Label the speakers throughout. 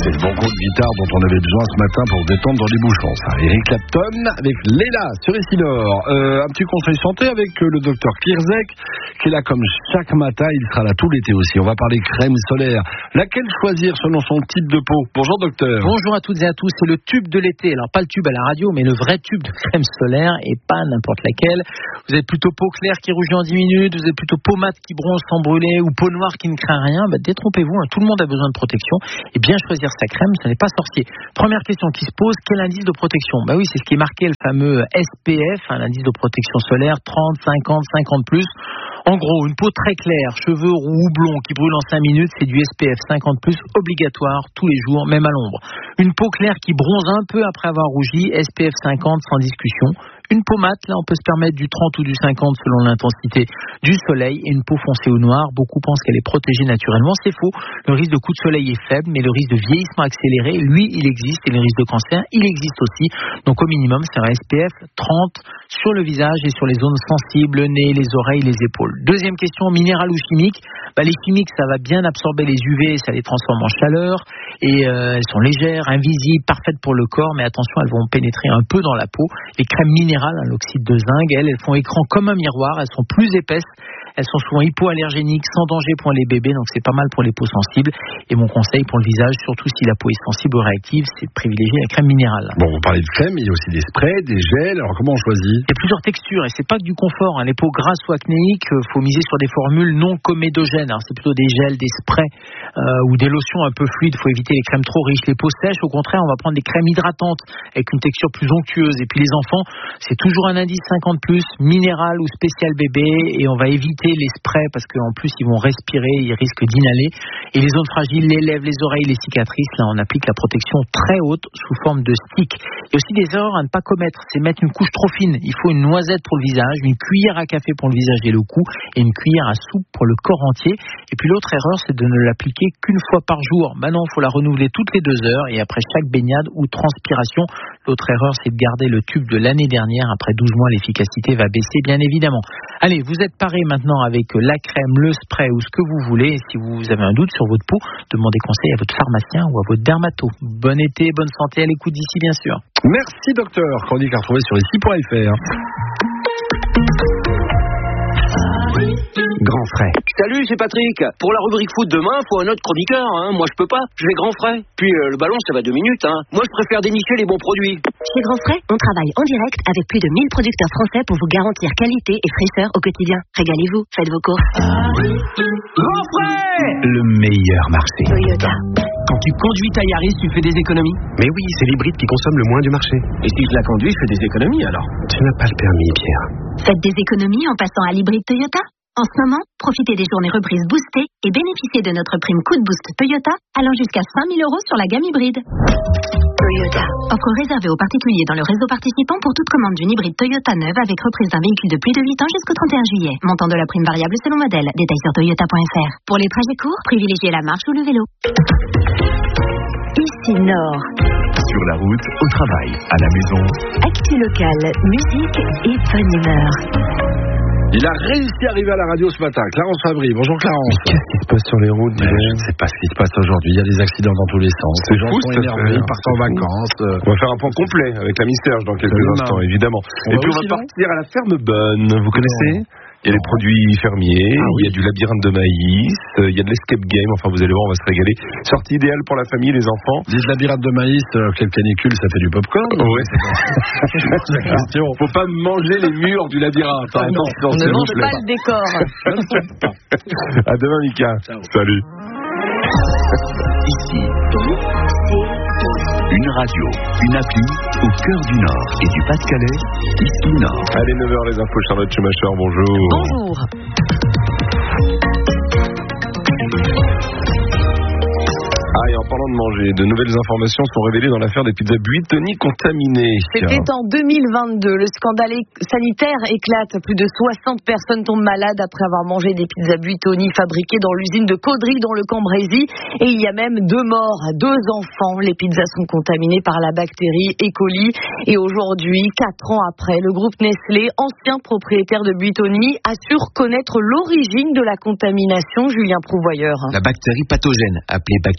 Speaker 1: C'est le bon gros de guitare dont on avait besoin ce matin pour détendre dans les bouchons. Ça. Eric Clapton avec Léla sur Essilor. Un petit conseil santé avec le docteur Kierzek qui est là comme chaque matin. Il sera là tout l'été aussi. On va parler crème solaire. Laquelle choisir selon son type de peau? Bonjour docteur.
Speaker 2: Bonjour à toutes et à tous. C'est le tube de l'été. Alors pas le tube à la radio, mais le vrai tube de crème solaire et pas n'importe laquelle. Vous êtes plutôt peau claire qui rougit en 10 minutes. Vous êtes plutôt peau mate qui bronze sans brûler ou peau noire qui ne craint rien. Détrompez-vous. Tout le monde a besoin de protection. Et bien choisir sa crème, ce n'est pas sorcier. Première question qui se pose, quel indice de protection? Oui, c'est ce qui est marqué, le fameux SPF, l'indice de protection solaire, 30, 50, 50+. En gros, une peau très claire, cheveux roux ou blonds qui brûlent en 5 minutes, c'est du SPF 50+, obligatoire tous les jours, même à l'ombre. Une peau claire qui bronze un peu après avoir rougi, SPF 50 sans discussion. Une peau mate, là on peut se permettre du 30 ou du 50 selon l'intensité du soleil. Et une peau foncée ou noire, beaucoup pensent qu'elle est protégée naturellement. C'est faux. Le risque de coup de soleil est faible, mais le risque de vieillissement accéléré, lui, il existe. Et le risque de cancer, il existe aussi. Donc au minimum, c'est un SPF 30 sur le visage et sur les zones sensibles, le nez, les oreilles, les épaules. Deuxième question, minéral ou chimique? Les chimiques, ça va bien absorber les UV, ça les transforme en chaleur. Et elles sont légères, invisibles, parfaites pour le corps, mais attention, elles vont pénétrer un peu dans la peau. Les crèmes minérales, l'oxyde de zinc, elles font écran comme un miroir, elles sont plus épaisses. Elles sont souvent hypoallergéniques, sans danger pour les bébés, donc c'est pas mal pour les peaux sensibles. Et mon conseil pour le visage, surtout si la peau est sensible ou réactive, c'est de privilégier la crème minérale.
Speaker 1: Bon, vous parlez de crème, il y a aussi des sprays, des gels, alors comment on choisit?
Speaker 2: Il y a plusieurs textures et c'est pas que du confort. Les peaux grasses ou acnéiques, faut miser sur des formules non comédogènes. Alors c'est plutôt des gels, des sprays ou des lotions un peu fluides. Faut éviter les crèmes trop riches. Les peaux sèches, au contraire, on va prendre des crèmes hydratantes avec une texture plus onctueuse. Et puis les enfants, c'est toujours un indice 50+, minéral ou spécial bébé, et on va éviter les sprays parce qu'en plus ils vont respirer, ils risquent d'inhaler. Et les zones fragiles, les lèvres, les oreilles, les cicatrices, là on applique la protection très haute sous forme de stick. Il y a aussi des erreurs à ne pas commettre, c'est mettre une couche trop fine. Il faut une noisette pour le visage, une cuillère à café pour le visage et le cou, et une cuillère à soupe pour le corps entier. Et puis l'autre erreur, c'est de ne l'appliquer qu'une fois par jour. Non, il faut la renouveler toutes les 2 heures et après chaque baignade ou transpiration. L'autre erreur, c'est de garder le tube de l'année dernière. Après 12 mois, l'efficacité va baisser, bien évidemment. Allez, vous êtes parés maintenant avec la crème, le spray ou ce que vous voulez. Et si vous avez un doute sur votre peau, demandez conseil à votre pharmacien ou à votre dermato. Bon été, bonne santé à l'écoute d'ici, bien sûr.
Speaker 1: Merci docteur. Chronique à retrouver sur ici.fr.
Speaker 3: Grand frais. Salut, c'est Patrick. Pour la rubrique foot demain, faut un autre chroniqueur. Moi, je peux pas. Je vais Grand frais. Puis le ballon, ça va 2 minutes. Moi, je préfère dénicher les bons produits.
Speaker 4: Chez Grand frais, on travaille en direct avec plus de 1000 producteurs français pour vous garantir qualité et fraîcheur au quotidien. Régalez-vous, faites vos courses.
Speaker 3: Grand frais.
Speaker 5: Le meilleur marché.
Speaker 4: Toyota.
Speaker 3: Quand tu conduis ta Yaris, tu fais des économies.
Speaker 5: Mais oui, c'est l'hybride qui consomme le moins du marché.
Speaker 3: Et si je la conduis, je fais des économies alors.
Speaker 5: Tu n'as pas le permis, Pierre.
Speaker 4: Faites des économies en passant à l'hybride Toyota. En ce moment, profitez des journées reprises boostées et bénéficiez de notre prime coup de boost Toyota allant jusqu'à 5 000 € sur la gamme hybride. Toyota. Offre réservée aux particuliers dans le réseau participant pour toute commande d'une hybride Toyota neuve avec reprise d'un véhicule de plus de 8 ans jusqu'au 31 juillet. Montant de la prime variable selon modèle. Détails sur toyota.fr. Pour les trajets courts, privilégiez la marche ou le vélo. Ici Nord.
Speaker 5: Sur la route, au travail, à la maison.
Speaker 4: Actu locale, musique et bonne humeur.
Speaker 1: Il a réussi à arriver à la radio ce matin. Clarence Fabry. Bonjour Clarence.
Speaker 5: Qu'est-ce qui se passe sur les routes?
Speaker 1: Je ne sais pas ce qui se passe aujourd'hui. Il y a des accidents dans tous les sens. Les gens sont énervés, ils partent en vacances.
Speaker 5: On va faire un point complet avec la Miss Serge dans quelques instants, évidemment. Et puis on va partir à la ferme Bonne. Vous connaissez? Il y a les produits fermiers, il y a du labyrinthe de maïs, il y a de l'escape game, enfin vous allez voir, on va se régaler. Sortie idéale pour la famille, les enfants.
Speaker 1: Dites labyrinthe de maïs, quelle canicule, ça fait du popcorn?
Speaker 5: Ouais,
Speaker 1: c'est la question.
Speaker 5: Faut pas manger les murs du labyrinthe.
Speaker 6: On ne mange pas le décor.
Speaker 5: À demain, Mika.
Speaker 1: Ciao.
Speaker 5: Salut.
Speaker 7: Ici, une radio, une appli, au cœur du Nord et du Pas-de-Calais, Ici Nord.
Speaker 5: Allez, 9h, les infos, Charlotte Schumacher, bonjour.
Speaker 6: Bonjour.
Speaker 5: Et en parlant de manger, de nouvelles informations sont révélées dans l'affaire des pizzas Buitoni contaminées.
Speaker 6: C'était en 2022. Le scandale sanitaire éclate. Plus de 60 personnes tombent malades après avoir mangé des pizzas Buitoni fabriquées dans l'usine de Caudry dans le Cambrésis. Et il y a même 2 morts, 2 enfants. Les pizzas sont contaminées par la bactérie E. coli. Et aujourd'hui, 4 ans après, le groupe Nestlé, ancien propriétaire de Buitoni, assure connaître l'origine de la contamination. Julien Prouvoyeur.
Speaker 8: La bactérie pathogène, appelée bactérie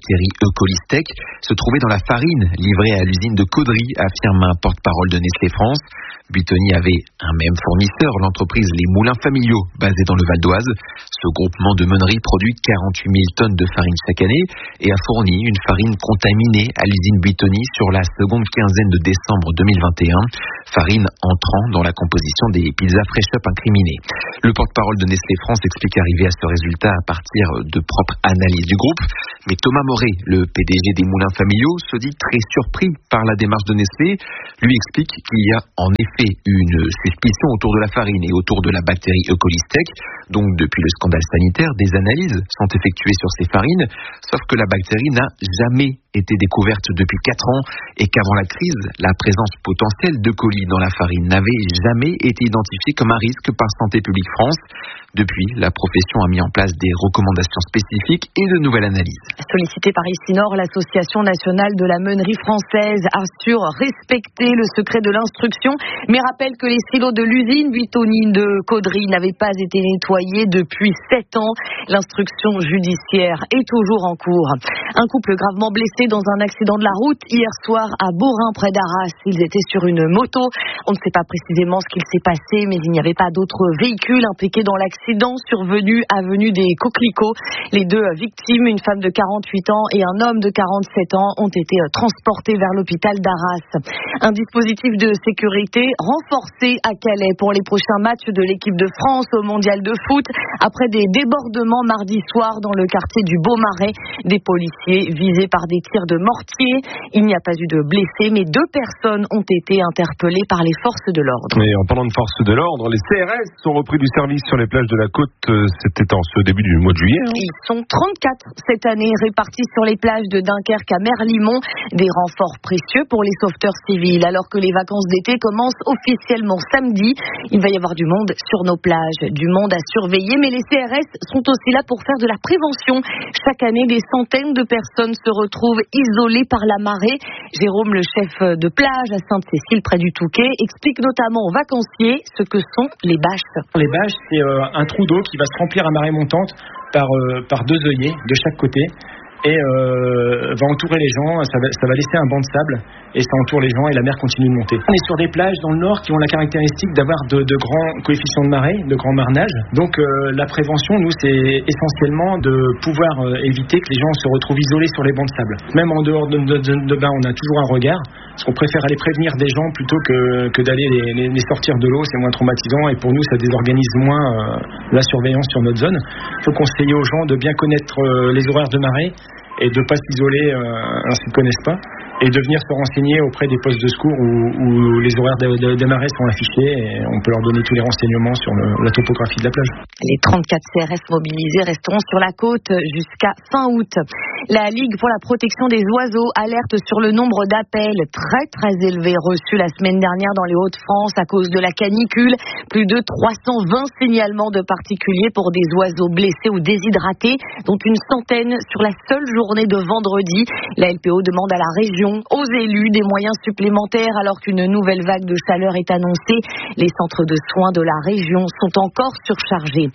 Speaker 8: Ecolistec se trouvait dans la farine livrée à l'usine de Caudry, affirme un porte-parole de Nestlé France. Buitoni avait un même fournisseur, l'entreprise Les Moulins Familiaux, basée dans le Val d'Oise. Ce groupement de meuneries produit 48 000 tonnes de farine chaque année et a fourni une farine contaminée à l'usine Buitoni sur la seconde quinzaine de décembre 2021. Farine entrant dans la composition des pizzas Fresh Up incriminées. Le porte-parole de Nestlé France explique arriver à ce résultat à partir de propres analyses du groupe. Mais Thomas Moret, le PDG des Moulins Familiaux, se dit très surpris par la démarche de Nestlé. Lui explique qu'il y a en effet une suspicion autour de la farine et autour de la bactérie Ecolistec. Donc depuis le scandale sanitaire, des analyses sont effectuées sur ces farines, sauf que la bactérie n'a jamais été découverte depuis 4 ans et qu'avant la crise, la présence potentielle d'E. coli dans la farine n'avait jamais été identifiée comme un risque par Santé publique France. Depuis, la profession a mis en place des recommandations spécifiques et de nouvelles analyses.
Speaker 6: Sollicité par Ici-Nord, l'Association nationale de la meunerie française assure respecter le secret de l'instruction, mais rappelle que les silos de l'usine Buitoni de Caudry n'avaient pas été nettoyés depuis 7 ans. L'instruction judiciaire est toujours en cours. Un couple gravement blessé dans un accident de la route hier soir à Beaurain, près d'Arras. Ils étaient sur une moto. On ne sait pas précisément ce qu'il s'est passé, mais il n'y avait pas d'autres véhicules impliqués dans l'accident survenu avenue des Coquelicots. Les 2 victimes, une femme de 48 ans et un homme de 47 ans, ont été transportés vers l'hôpital d'Arras. Un dispositif de sécurité renforcé à Calais pour les prochains matchs de l'équipe de France au mondial de foot. Après des débordements mardi soir dans le quartier du Beaumarais, des policiers visés par des tirs de mortier. Il n'y a pas eu de blessés, mais 2 personnes ont été interpellées par les forces de l'ordre.
Speaker 5: Et en parlant de forces de l'ordre, les CRS ont repris du service sur les plages de la côte. C'était en ce début du mois de juillet.
Speaker 6: Ils sont 34 cette année répartis sur les plages de Dunkerque à Merlimont. Des renforts précieux pour les sauveteurs civils. Alors que les vacances d'été commencent officiellement samedi, il va y avoir du monde sur nos plages, du monde à surveiller. Mais les CRS sont aussi là pour faire de la prévention. Chaque année, des centaines de personnes se retrouvent isolées par la marée. Jérôme, le chef de plage à Sainte-Cécile, près du Touquet, explique notamment aux vacanciers ce que sont les bâches.
Speaker 9: Les bâches, c'est un trou d'eau qui va se remplir à marée montante par 2 œillets de chaque côté et va entourer les gens. Ça va laisser un banc de sable et ça entoure les gens et la mer continue de monter. On est sur des plages dans le nord qui ont la caractéristique d'avoir de grands coefficients de marée, de grands marnages. Donc la prévention, nous, c'est essentiellement de pouvoir éviter que les gens se retrouvent isolés sur les bancs de sable. Même en dehors de bain, on a toujours un regard, parce qu'on préfère aller prévenir des gens plutôt que d'aller les sortir de l'eau. C'est moins traumatisant et pour nous, ça désorganise moins la surveillance sur notre zone. Il faut conseiller aux gens de bien connaître les horaires de marée et de ne pas s'isoler lorsqu'ils ne connaissent pas, et de venir se renseigner auprès des postes de secours où les horaires des marées sont affichés et on peut leur donner tous les renseignements sur la topographie de la plage.
Speaker 6: Les 34 CRS mobilisés resteront sur la côte jusqu'à fin août. La Ligue pour la protection des oiseaux alerte sur le nombre d'appels très élevés reçus la semaine dernière dans les Hauts-de-France à cause de la canicule. Plus de 320 signalements de particuliers pour des oiseaux blessés ou déshydratés, dont une centaine sur la seule journée de vendredi. La LPO demande à la région, aux élus, des moyens supplémentaires alors qu'une nouvelle vague de chaleur est annoncée. Les centres de soins de la région sont encore surchargés.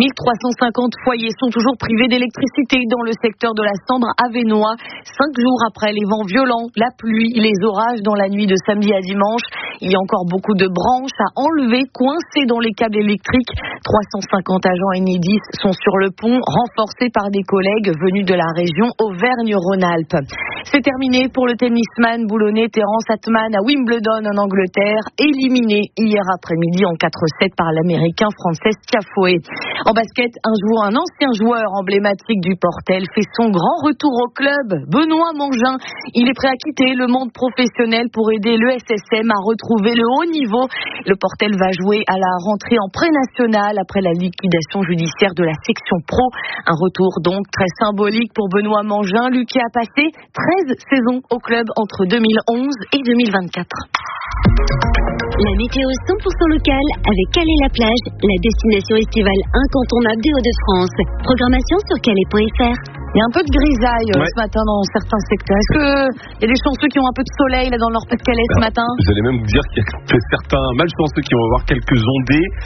Speaker 6: 1350 foyers sont toujours privés d'électricité dans le secteur de la Sambre avesnois. 5 jours après les vents violents, la pluie, les orages dans la nuit de samedi à dimanche. Il y a encore beaucoup de branches à enlever, coincées dans les câbles électriques. 350 agents Enedis sont sur le pont, renforcés par des collègues venus de la région Auvergne-Rhône-Alpes. C'est terminé pour le tennisman boulonnais Terence Atman à Wimbledon en Angleterre, éliminé hier après-midi en 4-7 par l'Américain Frances Tiafoe. En basket, un ancien joueur emblématique du Portel fait son grand retour au club, Benoît Mangin. Il est prêt à quitter le monde professionnel pour aider le SSM à retrouver le haut niveau. Le Portel va jouer à la rentrée en pré-national après la liquidation judiciaire de la section pro. Un retour donc très symbolique pour Benoît Mangin, lui qui a passé 13 saisons au club entre 2011 et 2024.
Speaker 10: La météo 100% locale avec Calais-la-Plage, la destination estivale incontournable des Hauts-de-France. Programmation sur calais.fr.
Speaker 6: Il y a un peu de grisaille ce matin dans certains secteurs. Est-ce qu'il y a des chanceux qui ont un peu de soleil là, dans le Nord-Pas-de-Calais ce matin ?
Speaker 5: Vous allez même vous dire qu'il y a certains malchanceux qui vont avoir quelques ondées.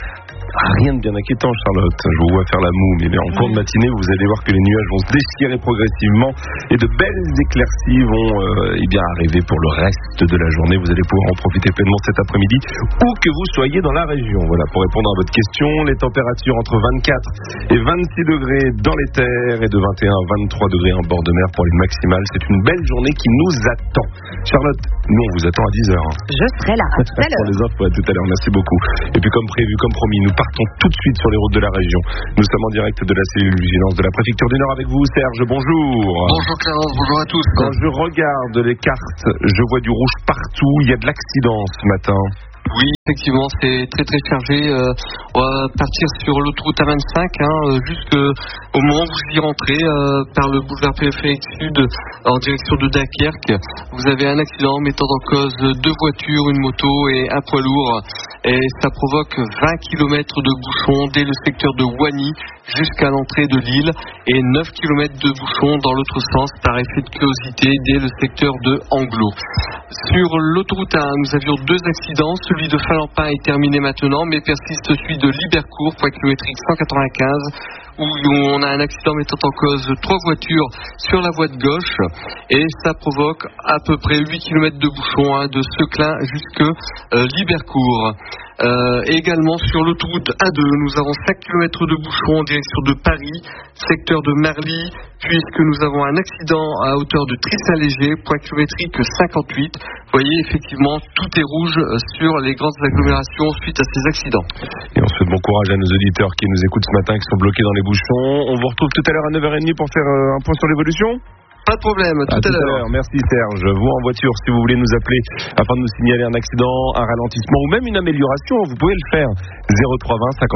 Speaker 5: Rien de bien inquiétant, Charlotte. Je vous vois faire la moue, mais en cours de matinée, vous allez voir que les nuages vont se déchirer progressivement et de belles éclaircies vont arriver pour le reste de la journée. Vous allez pouvoir en profiter pleinement cet après-midi, où que vous soyez dans la région. Voilà, pour répondre à votre question, les températures entre 24 et 26 degrés dans les terres et de 21 à 23 degrés en bord de mer pour les maximales. C'est une belle journée qui nous attend. Charlotte, nous on vous attend à 10h.
Speaker 6: Je serai là, à tout à l'heure.
Speaker 5: Pour les infos, à tout à l'heure, merci beaucoup. Et puis comme prévu, comme promis, nous partons tout de suite sur les routes de la région. Nous sommes en direct de la cellule vigilance de la préfecture du Nord avec vous, Serge, bonjour.
Speaker 11: Bonjour Clarence, bonjour à tous.
Speaker 5: Quand je regarde les cartes, je vois du rouge partout, il y a de l'accident ce matin.
Speaker 11: Oui, effectivement, c'est très très chargé. On va partir sur l'autoroute A25, jusqu'au moment où vous y rentrez par le boulevard périphérique sud en direction de Dunkerque. Vous avez un accident mettant en cause 2 voitures, une moto et un poids lourd. Et ça provoque 20 km de bouchons dès le secteur de Wany jusqu'à l'entrée de Lille et 9 km de bouchons dans l'autre sens par effet de curiosité dès le secteur de Anglo. Sur l'autoroute A1, nous avions 2 accidents. Celui de Falampin est terminé maintenant, mais persiste celui de Libercourt, point kilométrique 195, où on a un accident mettant en cause 3 voitures sur la voie de gauche, et ça provoque à peu près 8 km de bouchons de Seclin jusque Libercourt. Également sur l'autoroute A2, nous avons 5 km de bouchons en direction de Paris, secteur de Marly, puisque nous avons un accident à hauteur de Trissaint-Léger, point kilométrique 58. Vous voyez, effectivement, tout est rouge sur les grandes agglomérations suite à ces accidents.
Speaker 5: Et on souhaite bon courage à nos auditeurs qui nous écoutent ce matin, qui sont bloqués dans les bouchons. On vous retrouve tout à l'heure à 9h30 pour faire un point sur l'évolution.
Speaker 11: Pas de problème, tout à l'heure.
Speaker 5: Merci Serge. Vous en voiture, si vous voulez nous appeler afin de nous signaler un accident, un ralentissement ou même une amélioration, vous pouvez le faire. 0320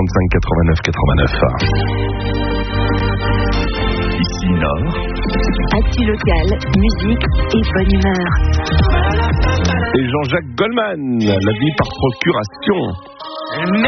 Speaker 5: 55 89 89.
Speaker 7: Ici Nord.
Speaker 10: Actu local, musique et bonne humeur.
Speaker 5: Et Jean-Jacques Goldman, la vie par procuration.